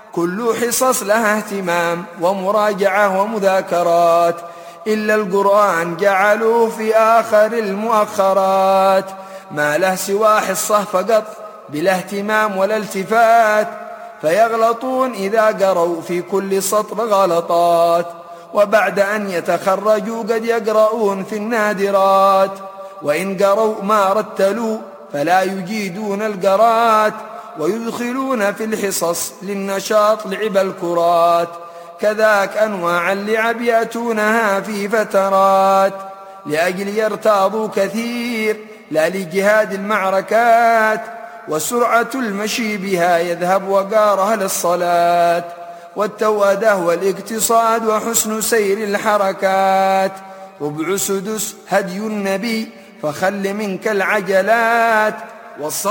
كل حصص لها اهتمام ومراجعة ومذاكرات، إلا القرآن جعلوه في آخر المؤخرات. ما له سوى حصة فقط بلا اهتمام ولا التفات، فيغلطون إذا قروا في كل سطر غلطات، وبعد أن يتخرجوا قد يقرؤون في النادرات، وإن قروا ما رتلوا فلا يجيدون القرات، ويدخلون في الحصص للنشاط لعب الكرات. كذاك أنواع اللعب يأتونها في فترات، لأجل يرتاضوا كثير لا لجهاد المعركات، وسرعة المشي بها يذهب وقارها للصلاة، والتوأدة والاقتصاد وحسن سير الحركات. ربع سدس هدي النبي فخل منك العجلات.